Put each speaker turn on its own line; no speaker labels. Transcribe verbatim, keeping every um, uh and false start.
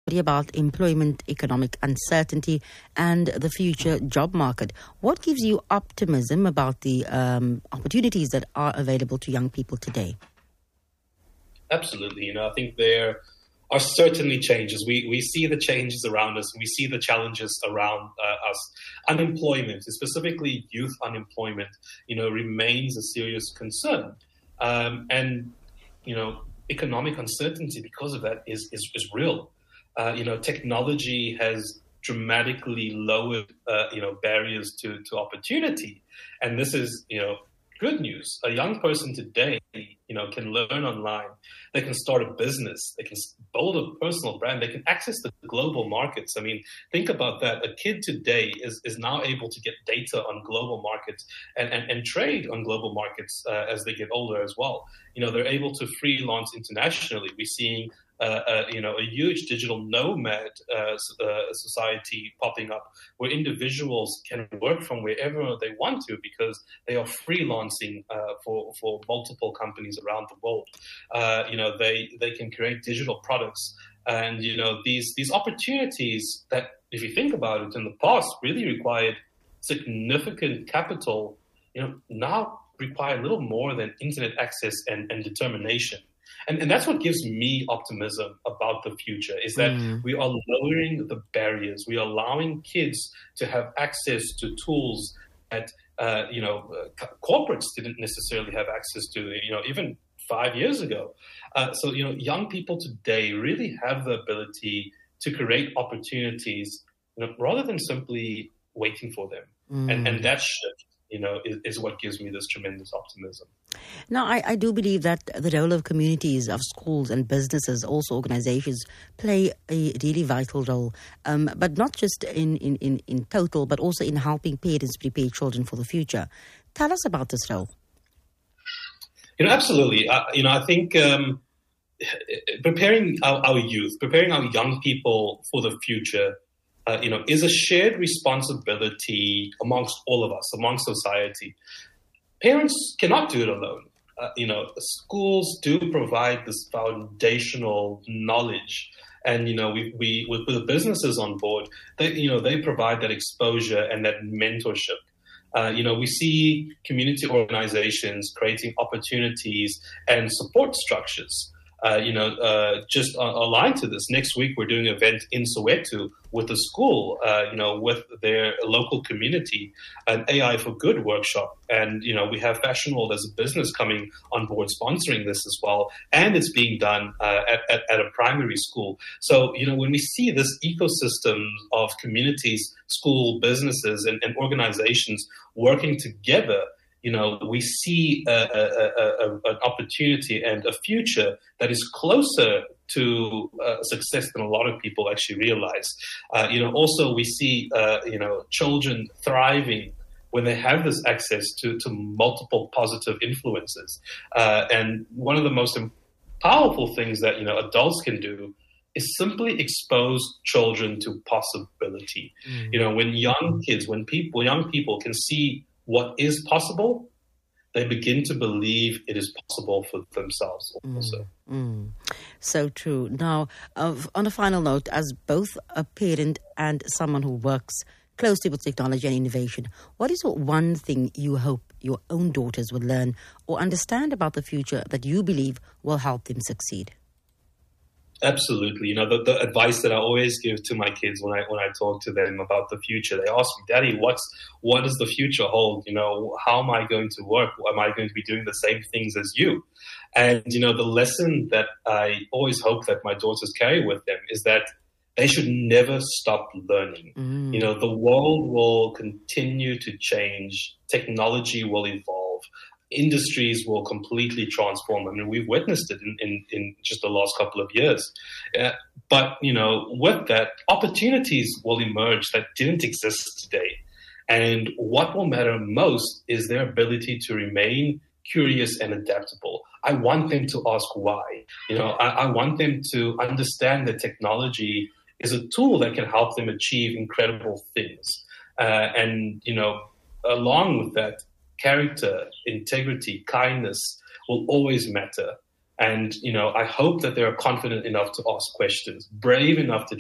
study about employment, economic uncertainty, and the future job market. What gives you optimism about the um, opportunities that are available to young people today?
Absolutely. You know, I think there are certainly changes. We we see the changes around us. We see the challenges around uh, us. Unemployment, specifically youth unemployment, you know, remains a serious concern. Um, and, you know, economic uncertainty because of that is is, is real. Uh, you know, technology has dramatically lowered, uh, you know, barriers to, to opportunity. And this is, you know, good news. A young person today, you know, can learn online. They can start a business. They can build a personal brand. They can access the global markets. I mean, think about that. A kid today is, is now able to get data on global markets and, and, and trade on global markets uh, as they get older as well. You know, they're able to freelance internationally. We're seeing Uh, uh, you know, a huge digital nomad uh, uh, society popping up where individuals can work from wherever they want to because they are freelancing uh, for, for multiple companies around the world. Uh, you know, they, they can create digital products. And, you know, these, these opportunities that, if you think about it, in the past really required significant capital, you know, now require a little more than internet access and, and determination. And, and that's what gives me optimism about the future, is that mm. we are lowering the barriers. We are allowing kids to have access to tools that, uh, you know, uh, corporates didn't necessarily have access to, you know, even five years ago. Uh, so, you know, young people today really have the ability to create opportunities, you know, rather than simply waiting for them. Mm. And, and that shift, you know, is, is what gives me this tremendous optimism.
Now, I, I do believe that the role of communities, of schools and businesses, also organizations, play a really vital role, um, but not just in, in, in, in total, but also in helping parents prepare children for the future. Tell us about this role.
You know, absolutely. Uh, you know, I think um, preparing our, our youth, preparing our young people for the future, Uh, you know, is a shared responsibility amongst all of us, amongst society. Parents cannot do it alone. Uh, you know, schools do provide this foundational knowledge, and you know, we we with the businesses on board, they you know they provide that exposure and that mentorship. Uh, you know, we see community organizations creating opportunities and support structures. Uh, you know, uh, just aligned to this. Next week, we're doing an event in Soweto with the school, uh, you know, with their local community, an A I for Good workshop. And, you know, we have Fashion World as a business coming on board sponsoring this as well. And it's being done uh, at, at, at a primary school. So, you know, when we see this ecosystem of communities, school, businesses, and, and organizations working together, you know, we see a, a, a, a, an opportunity and a future that is closer to uh, success than a lot of people actually realize. Uh, you know, also we see, uh, you know, children thriving when they have this access to, to multiple positive influences. Uh, and one of the most powerful things that, you know, adults can do is simply expose children to possibility. Mm. You know, when young kids, when people, young people can see what is possible, they begin to believe it is possible for themselves also. Mm, mm.
So true. Now, uh, on a final note, as both a parent and someone who works closely with technology and innovation, what is one thing you hope your own daughters will learn or understand about the future that you believe will help them succeed?
Absolutely. You know, the, the advice that I always give to my kids when I when I talk to them about the future, they ask me, Daddy, what's what does the future hold? You know, how am I going to work? Am I going to be doing the same things as you? And, you know, the lesson that I always hope that my daughters carry with them is that they should never stop learning. Mm. You know, the world will continue to change. Technology will evolve. Industries will completely transform. I mean, we've witnessed it in, in, in just the last couple of years. Uh, but, you know, with that, opportunities will emerge that didn't exist today. And what will matter most is their ability to remain curious and adaptable. I want them to ask why. You know, I, I want them to understand that technology is a tool that can help them achieve incredible things. Uh, and, you know, along with that, character, integrity, kindness will always matter. And, you know, I hope that they're confident enough to ask questions, brave enough to